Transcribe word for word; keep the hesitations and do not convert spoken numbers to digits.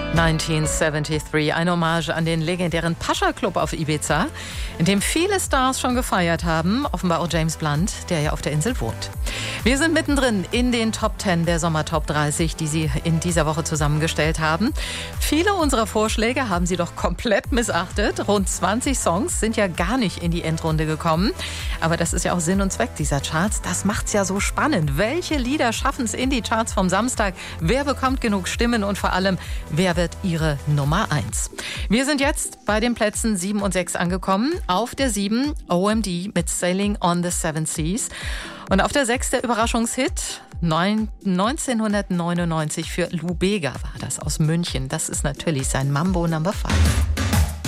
neunzehnhundertdreiundsiebzig, ein Hommage an den legendären Pascha Club auf Ibiza, in dem viele Stars schon gefeiert haben, offenbar auch James Blunt, der ja auf der Insel wohnt. Wir sind mittendrin in den Top zehn der Sommer-Top dreißig, die Sie in dieser Woche zusammengestellt haben. Viele unserer Vorschläge haben Sie doch komplett missachtet. Rund zwanzig Songs sind ja gar nicht in die Endrunde gekommen. Aber das ist ja auch Sinn und Zweck dieser Charts. Das macht's ja so spannend. Welche Lieder schaffen es in die Charts vom Samstag? Wer bekommt genug Stimmen? Und vor allem, wer wird Ihre Nummer eins? Wir sind jetzt bei den Plätzen sieben und sechs angekommen. Auf der sieben O M D mit Sailing on the Seven Seas. Und auf der sechs der Überraschungshit neunzehnhundertneunundneunzig für Lou Bega war das aus München. Das ist natürlich sein Mambo Number Five.